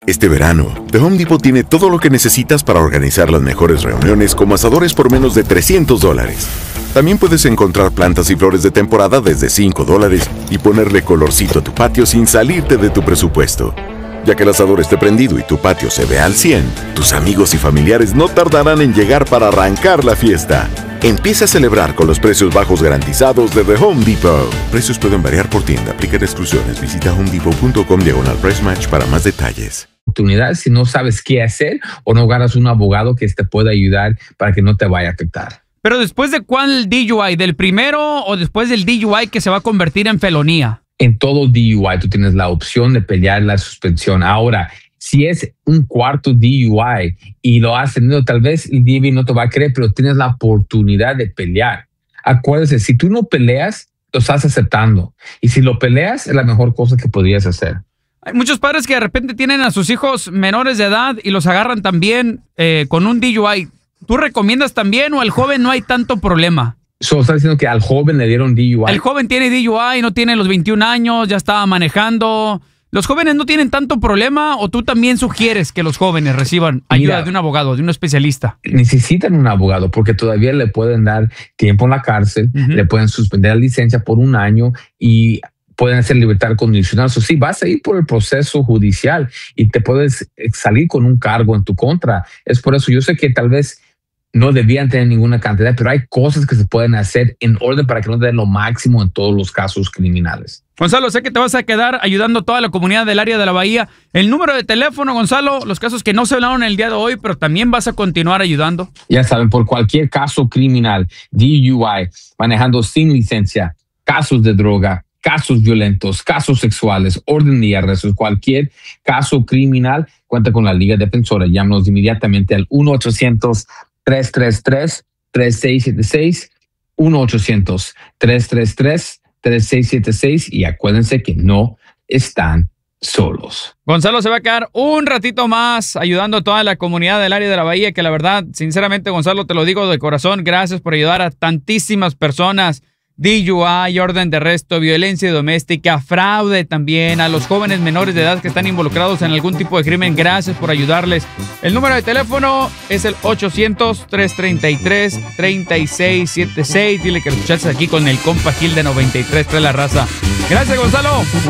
Este verano, The Home Depot tiene todo lo que necesitas para organizar las mejores reuniones, como asadores por menos de $300. También puedes encontrar plantas y flores de temporada desde $5 y ponerle colorcito a tu patio sin salirte de tu presupuesto. Ya que el asador esté prendido y tu patio se vea al 100, tus amigos y familiares no tardarán en llegar para arrancar la fiesta. Empieza a celebrar con los precios bajos garantizados de The Home Depot. Precios pueden variar por tienda. Aplican exclusiones. Visita homedepot.com/price match para más detalles. Oportunidad si no sabes qué hacer o no ganas un abogado que te pueda ayudar para que no te vaya a afectar. Pero después de cuál DUI, ¿del primero o después del DUI que se va a convertir en felonía? En todo DUI tú tienes la opción de pelear la suspensión. Ahora, si es un cuarto DUI y lo has tenido, tal vez el DMV no te va a creer, pero tienes la oportunidad de pelear. Acuérdese, si tú no peleas, lo estás aceptando. Y si lo peleas, es la mejor cosa que podrías hacer. Hay muchos padres que de repente tienen a sus hijos menores de edad y los agarran también con un DUI. ¿Tú recomiendas también o al joven no hay tanto problema? Solo está diciendo que al joven le dieron DUI. El joven tiene DUI, no tiene los 21 años, ya estaba manejando. ¿Los jóvenes no tienen tanto problema o tú también sugieres que los jóvenes reciban ayuda de un abogado, de un especialista? Necesitan un abogado porque todavía le pueden dar tiempo en la cárcel, le pueden suspender la licencia por 1 año y pueden hacer libertad condicional. So, sí, vas a ir por el proceso judicial y te puedes salir con un cargo en tu contra. Es por eso yo sé que tal vez no debían tener ninguna cantidad, pero hay cosas que se pueden hacer en orden para que no te den lo máximo en todos los casos criminales. Gonzalo, sé que te vas a quedar ayudando a toda la comunidad del área de la Bahía. El número de teléfono, Gonzalo, los casos que no se hablaron el día de hoy, pero también vas a continuar ayudando. Ya saben, por cualquier caso criminal, DUI, manejando sin licencia, casos de droga, casos violentos, casos sexuales, orden de arrestos, cualquier caso criminal, cuenta con la Liga Defensora. Llámanos inmediatamente al 1-800-333-3676, 1-800-333-3676 y acuérdense que no están solos. Gonzalo se va a quedar un ratito más ayudando a toda la comunidad del área de la Bahía, que la verdad, sinceramente, Gonzalo, te lo digo de corazón, gracias por ayudar a tantísimas personas. DUI, orden de arresto, violencia doméstica, fraude también, a los jóvenes menores de edad que están involucrados en algún tipo de crimen. Gracias por ayudarles. El número de teléfono es el 800-333-3676. Dile que lo escuchaste aquí con el compa Gil de 93.3 La Raza. Gracias, Gonzalo.